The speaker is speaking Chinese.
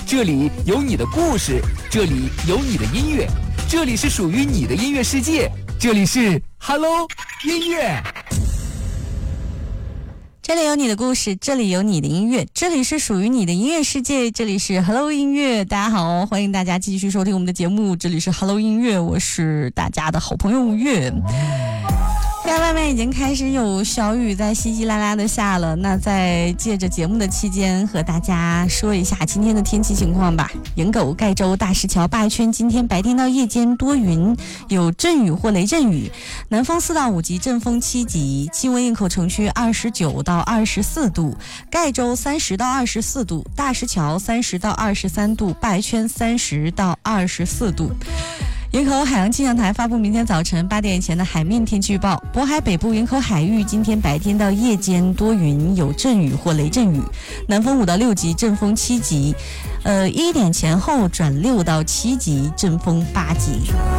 这里有你的故事，这里有你的音乐，这里是属于你的音乐世界，这里是 Hello 音乐。 这里有你的故事，这里有你的音乐，这里是属于你的音乐世界，这里是 Hello 音乐。大家好，欢迎大家继续收听我们的节目，这里是 Hello 音乐，我是大家的好朋友月。现在外面已经开始有小雨在稀稀拉拉的下了，那在借着节目的期间和大家说一下今天的天气情况吧。营口、盖州、大石桥、八圈今天白天到夜间多云，有阵雨或雷阵雨，南风4到5级，阵风7级，气温营口城区29到24度，盖州30到24度，大石桥30到23度，八圈30到24度。营口海洋气象台发布明天早晨8点以前的海面天气预报，渤海北部营口海域今天白天到夜间多云，有阵雨或雷阵雨，南风5到6级，阵风7级，1点前后转6到7级，阵风8级。